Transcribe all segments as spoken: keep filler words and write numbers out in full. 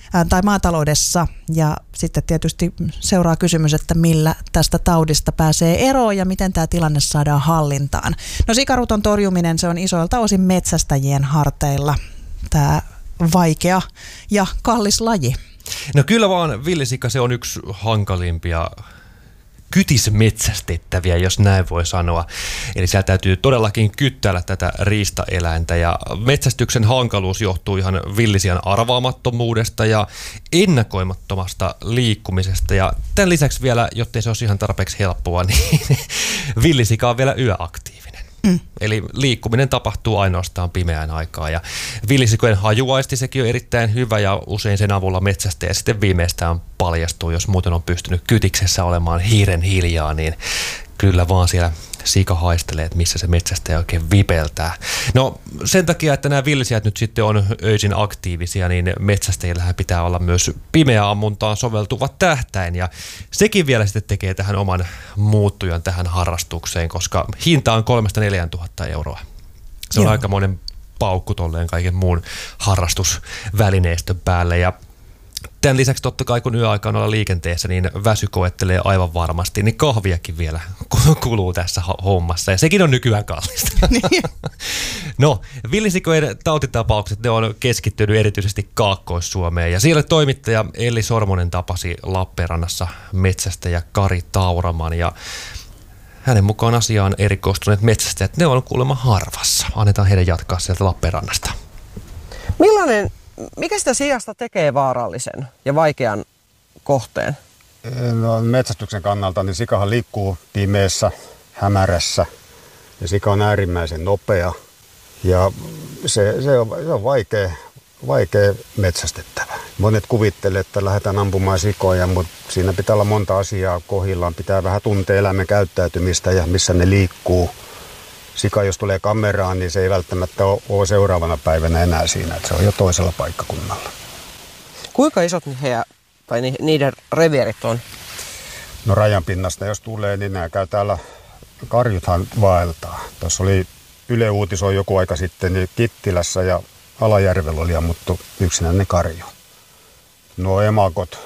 ää, tai maataloudessa. Ja sitten tietysti seuraa kysymys, että millä tästä taudista pääsee eroon ja miten tämä tilanne saadaan hallintaan. No sikaruton torjuminen, se on isoilta osin metsästäjien harteilla, tämä vaikea ja kallis laji. No kyllä vaan villisika, se on yksi hankalimpia kytismetsästettäviä, jos näin voi sanoa. Eli siellä täytyy todellakin kyttäällä tätä riistaeläintä ja metsästyksen hankaluus johtuu ihan villisian arvaamattomuudesta ja ennakoimattomasta liikkumisesta. Ja tämän lisäksi vielä, jottei se olisi ihan tarpeeksi helppoa, niin villisika on vielä yöaktiivinen. Mm. Eli liikkuminen tapahtuu ainoastaan pimeään aikaan ja villisikojen hajuaisti sekin on erittäin hyvä ja usein sen avulla metsästäjä sitten viimeistään paljastuu, jos muuten on pystynyt kytiksessä olemaan hiiren hiljaa, niin kyllä vaan siellä sika haistelee, että missä se metsästäjä oikein vipeltää. No sen takia, että nämä villisijät nyt sitten on öisin aktiivisia, niin metsästäjillähän pitää olla myös pimeä ammuntaan soveltuva tähtäin ja sekin vielä sitten tekee tähän oman muuttujan tähän harrastukseen, koska hinta on kolmesta neljään tuhatta euroa. Se on Joo. aikamoinen paukku tolleen kaiken muun harrastusvälineistön päälle ja tämän lisäksi totta kai kun yöaikaan olla liikenteessä, niin väsy koettelee aivan varmasti, niin kahviakin vielä kuluu tässä hommassa ja sekin on nykyään kallista. No, villisikojen tautitapaukset, ne on keskittynyt erityisesti Kaakkois-Suomeen ja siellä toimittaja Elli Sormonen tapasi Lappeenrannassa metsästäjä Kari Tauraman ja hänen mukaan asiaan erikoistuneet metsästäjät, ne on kuulemma harvassa. Annetaan heidän jatkaa sieltä Lappeenrannasta. Millainen Mikä sitä sijasta tekee vaarallisen ja vaikean kohteen? No, metsästyksen kannalta niin sikahan liikkuu pimeässä, hämärässä ja sika on äärimmäisen nopea ja se, se, on, se on vaikea, vaikea metsästettävä. Monet kuvittelee, että lähdetään ampumaan sikoja, mutta siinä pitää olla monta asiaa kohdillaan. Pitää vähän tuntea eläimen käyttäytymistä ja missä ne liikkuu. Sika, jos tulee kameraan, niin se ei välttämättä ole seuraavana päivänä enää siinä, että se on jo toisella paikkakunnalla. Kuinka isot he, tai niiden revierit on? No rajan pinnasta jos tulee, niin nämä käy täällä, karjuthan vaeltaa. Tuossa oli Yle Uutisoi joku aika sitten, niin Kittilässä ja Alajärvellä oli ammuttu yksinäinen karju. Nuo emakot,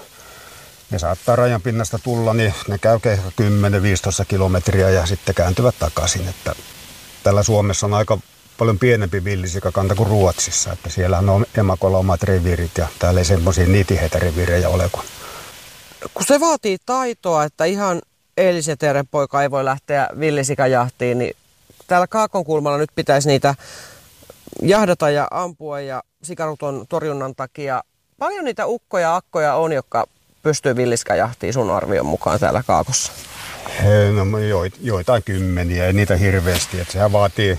ne saattaa rajan pinnasta tulla, niin ne käy ehkä kymmenen viisitoista kilometriä ja sitten kääntyvät takaisin, että täällä Suomessa on aika paljon pienempi villisikakanta kuin Ruotsissa, että siellähän on emakolla omat reviirit ja täällä ei semmoisia niitiheitä reviirejä ole. Kun... kun se vaatii taitoa, että ihan eilisen teeren poika ei voi lähteä villisikajahtiin, niin täällä Kaakonkulmalla nyt pitäisi niitä jahdata ja ampua ja sikaruton torjunnan takia. Paljon niitä ukkoja ja akkoja on, jotka pystyy villisikajahtiin sun arvion mukaan täällä Kaakossa? No, joitain kymmeniä, ei niitä hirveästi. Että sehän vaatii,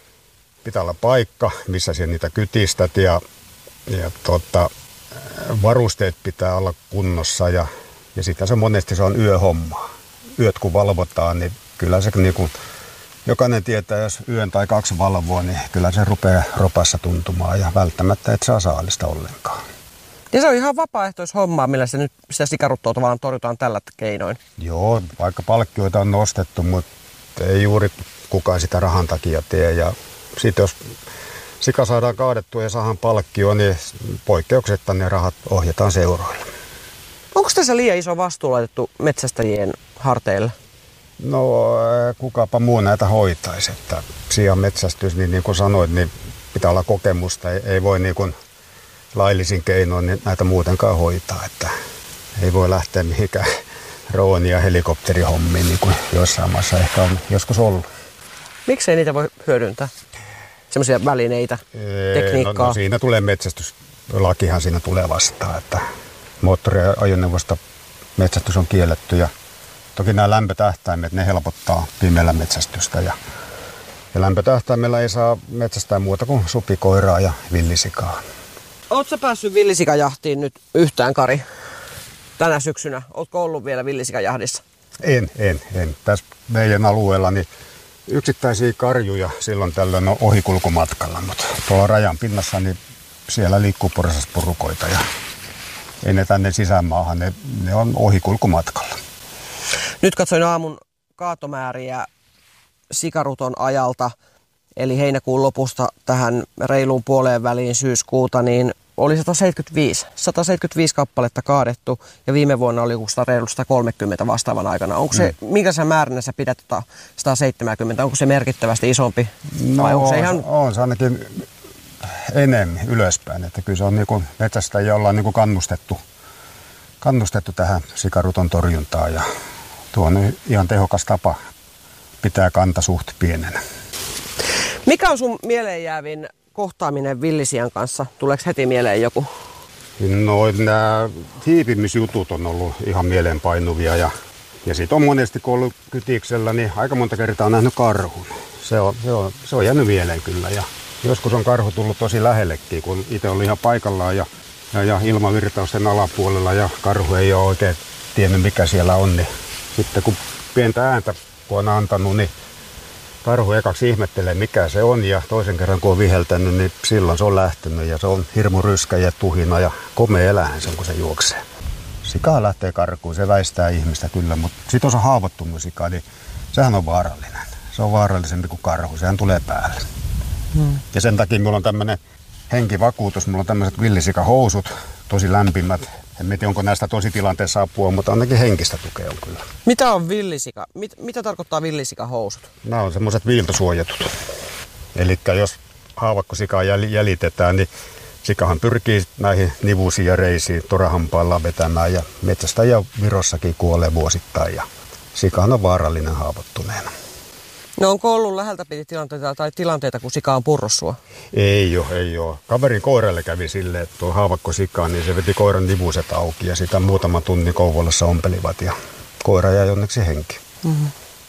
pitää olla paikka, missä siellä niitä kytistät ja, ja tota, varusteet pitää olla kunnossa ja, ja sitten se monesti se on yöhomma. Yöt kun valvotaan, niin kyllä se niin kuin, jokainen tietää, jos yön tai kaksi valvoa, niin kyllä se rupeaa ropassa tuntumaan ja välttämättä et saa saalista ollenkaan. Ja se on ihan vapaaehtoishommaa, millä se nyt sitä sikaruttoa vaan torjutaan tällä keinoin. Joo, vaikka palkkioita on nostettu, mutta ei juuri kukaan sitä rahan takia tee. Ja sitten jos sika saadaan kaadettua ja saadaan palkkio, niin poikkeuksetta ne rahat ohjataan seuroille. Onko tässä liian iso vastuu laitettu metsästäjien harteille? No kukapa muu näitä hoitaisi. Että sian metsästys, niin, niin kuin sanoit, niin pitää olla kokemusta. Ei, ei voi niin kuin laillisin keinoin niin näitä muutenkaan hoitaa, että ei voi lähteä mihinkään drooni- ja helikopterihommiin, niin kuin jossain maassa ehkä on joskus ollut. Miksei niitä voi hyödyntää? Semmoisia välineitä, Ee, tekniikkaa? No, no siinä tulee metsästyslakihan siinä tulee vastaan, että moottoriajoneuvosta metsästys on kielletty ja toki nämä lämpötähtäimet, ne helpottaa pimeällä metsästystä ja, ja lämpötähtäimellä ei saa metsästää muuta kuin supikoiraa ja villisikaa. Oletko sä päässyt villisikajahtiin nyt yhtään, Kari, tänä syksynä? Oletko ollut vielä villisikajahdissa? En, en, en. Tässä meidän alueella niin yksittäisiä karjuja silloin tällöin on ohikulkumatkalla, mutta tuolla rajan pinnassa niin siellä liikkuu porsasporukoita ja ei ne tänne sisämaahan, ne, ne on ohikulkumatkalla. Nyt katsoin aamun kaatomääriä sikaruton ajalta, eli heinäkuun lopusta tähän reiluun puoleen väliin syyskuuta, niin oli sata seitsemänkymmentäviisi. sata seitsemänkymmentäviisi kappaletta kaadettu ja viime vuonna oli reilu sata kolmekymmentä vastaavan aikana. Onko se, mm. minkä sä määränä sä pidät tota sata seitsemänkymmentä? Onko se merkittävästi isompi? No vai onko se ihan... on se ainakin enemmän ylöspäin. Että kyllä se on niin kuin metsästäjiä ollaan niin kuin kannustettu, kannustettu tähän sikaruton torjuntaan ja tuo on ihan tehokas tapa pitää kanta suht pienenä. Mikä on sun mieleenjäävin kohtaaminen villisian kanssa? Tuleeko heti mieleen joku? No nämä hiipimisjutut on ollut ihan mieleenpainuvia ja, ja siitä on monesti kun ollut kytiksellä, niin aika monta kertaa on nähnyt karhun. Se on, se on, se on jäänyt mieleen kyllä ja joskus on karhu tullut tosi lähellekin, kun itse oli ihan paikallaan ja, ja, ja ilmavirtausten alapuolella ja karhu ei ole oikein tiennyt mikä siellä on. Niin sitten kun pientä ääntä kun on antanut, niin karhu ekaksi ihmettelee mikä se on ja toisen kerran kun on viheltänyt, niin silloin se on lähtenyt ja se on hirmu ryskä ja tuhina ja komea eläin se on kun se juoksee. Sika lähtee karkuun, se väistää ihmistä kyllä, mutta sitten jos on haavoittunut sika, niin sehän on vaarallinen. Se on vaarallisempi kuin karhu, sehän tulee päälle. Hmm. Ja sen takia minulla on tämmöinen henkivakuutus, minulla on tämmöiset villisikahousut, tosi lämpimät. En tiedä, onko näistä tosi tilanteessa apua, mutta ainakin henkistä tukea on kyllä. Mitä on villisika? Mit, mitä tarkoittaa villisikahousut? Nämä on semmoiset viiltosuojatut. Eli jos haavakkosikaa jäljitetään, niin sikahan pyrkii näihin nivuusiin ja reisiin torahampaillaan vetämään ja metsästäjä Virossakin kuolee vuosittain ja sikahan on vaarallinen haavoittuneena. No onko ollut läheltä piti tilanteita tai tilanteita, kun sika on purrut sua? Ei ole, ei ole. Kaverin koiralle kävi silleen, että tuo haavakko sika, niin se veti koiran nivuset auki ja sitä muutama tunnin Kouvolassa ompelivat ja koira jäi onneksi henki. Mm-hmm.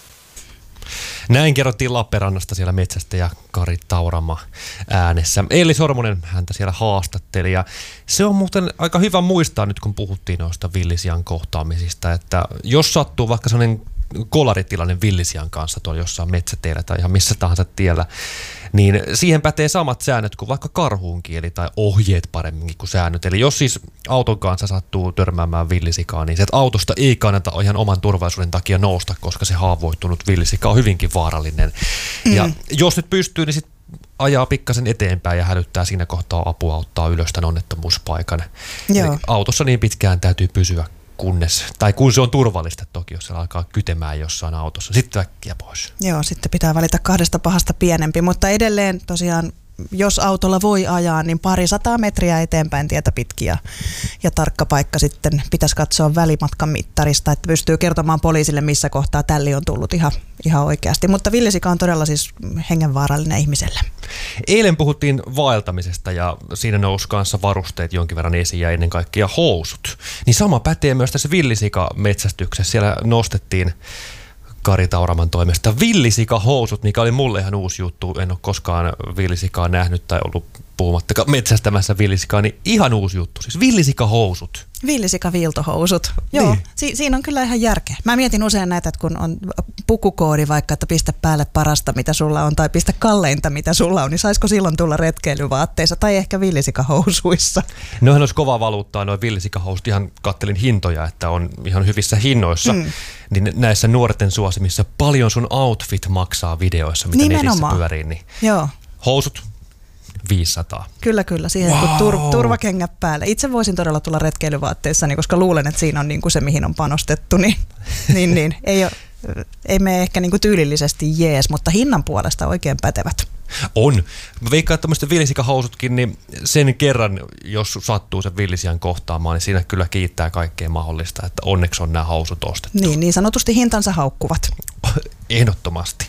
Näin kerrottiin Lappeenrannasta siellä metsästä ja Kari Taurama äänessä. Eeli Sormunen häntä siellä haastatteli ja se on muuten aika hyvä muistaa nyt kun puhuttiin noista villisian kohtaamisista, että jos sattuu vaikka sellainen kolaritilanne villisian kanssa tuolla jossain metsäteillä tai ihan missä tahansa tiellä, niin siihen pätee samat säännöt kuin vaikka karhuunkin, eli tai ohjeet paremminkin kuin säännöt. Eli jos siis auton kanssa sattuu törmäämään villisikaa, niin sieltä autosta ei kannata ihan oman turvallisuuden takia nousta, koska se haavoittunut villisika on hyvinkin vaarallinen. Mm. Ja jos nyt pystyy, niin sitten ajaa pikkasen eteenpäin ja hälyttää siinä kohtaa apua, ottaa ylös tämän onnettomuuspaikan. Autossa niin pitkään täytyy pysyä kunnes, tai kun se on turvallista toki, jos se alkaa kytemään jossain autossa, sitten äkkiä pois. Joo, sitten pitää valita kahdesta pahasta pienempi, mutta edelleen tosiaan, jos autolla voi ajaa, niin pari sataa metriä eteenpäin tietä pitkin ja, ja tarkka paikka sitten pitäisi katsoa välimatkan mittarista, että pystyy kertomaan poliisille, missä kohtaa tälli on tullut ihan, ihan oikeasti. Mutta villisika on todella siis hengenvaarallinen ihmiselle. Eilen puhuttiin vaeltamisesta ja siinä nousi kanssa varusteet jonkin verran esiin ja ennen kaikkea housut. Niin sama pätee myös tässä villisika-metsästyksessä. Siellä nostettiin Kari Tauraman toimesta villisikahousut, mikä oli mulle ihan uusi juttu. En ole koskaan villisikaa nähnyt tai ollut puhumattakaan metsästämässä villisikaa, niin ihan uusi juttu. Siis villisikahousut. Villisikaviiltohousut. Joo, niin. si- siinä on kyllä ihan järkeä. Mä mietin usein näitä, että kun on pukukoodi vaikka, että pistä päälle parasta, mitä sulla on, tai pistä kalleinta, mitä sulla on, niin saisiko silloin tulla retkeilyvaatteissa tai ehkä villisikahousuissa? Noihän olisi kovaa valuuttaa, noin villisikahousut. Ihan kattelin hintoja, että on ihan hyvissä hinnoissa. Mm. Niin näissä nuorten suosimissa paljon sun outfit maksaa videoissa, mitä nimenomaan netissä pyörii. Niin joo. Housut viisisataa. Kyllä, kyllä. Siihen wow. tur- turvakengät päälle. Itse voisin todella tulla retkeilyvaatteissa, koska luulen, että siinä on niin kuin se, mihin on panostettu. Niin, niin, niin. Ei, ole, ei mene ehkä niin kuin tyylillisesti jees, mutta hinnan puolesta oikein pätevät. On. Mä veikkaan, että tämmöiset villisikahousutkin, niin sen kerran, jos sattuu sen villisian kohtaamaan, niin siinä kyllä kiittää kaikkea mahdollista, että onneksi on nämä housut ostettu. Niin, niin sanotusti hintansa haukkuvat. Ehdottomasti.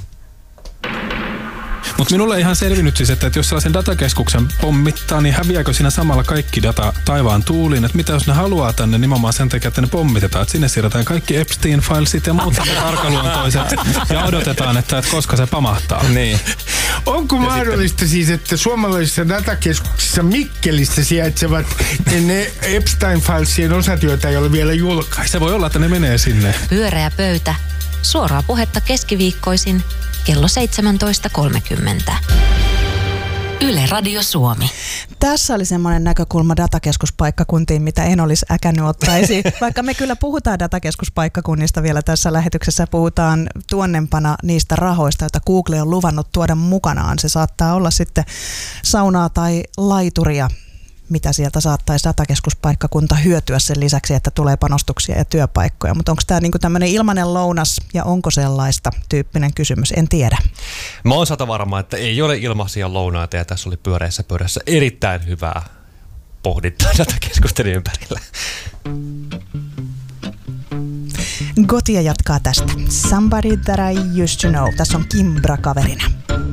Mutta minulle ei ihan selvinnyt siis, että jos sellaisen datakeskuksen pommittaa, niin häviääkö siinä samalla kaikki data taivaan tuuliin? Että mitä jos ne haluaa tänne nimenomaan sen takia, että ne pommitetaan? Että sinne siirretään kaikki Epstein-filesit ja muut arkaluontoiset ja odotetaan, että, että koska se pamahtaa. Niin. Onko mahdollista siis, että suomalaisissa datakeskuksissa Mikkelissä sijaitsevat ne Epstein-filesien osatyötä ei ole vielä julkaistu? Se voi olla, että ne menee sinne. Pyöreä pöytä. Suoraa puhetta keskiviikkoisin kello seitsemäntoista kolmekymmentä. Yle Radio Suomi. Tässä oli semmoinen näkökulma datakeskuspaikkakuntiin, mitä en olisi äkännyt ottaa esiin. Vaikka me kyllä puhutaan datakeskuspaikkakunnista vielä tässä lähetyksessä, puhutaan tuonnempana niistä rahoista, joita Google on luvannut tuoda mukanaan. Se saattaa olla sitten saunaa tai laituria mitä sieltä saattaisi datakeskuspaikkakunta hyötyä sen lisäksi, että tulee panostuksia ja työpaikkoja. Mutta onko tämä niinku tämmöinen ilmainen lounas ja onko sellaista tyyppinen kysymys? En tiedä. Mä oon sata varma, että ei ole ilmaisia lounaita ja tässä oli pyöreässä pöydässä erittäin hyvää pohdintaa datakeskusten ympärillä. Gotia jatkaa tästä. Somebody that I used to know. Tässä on Kimbra kaverina.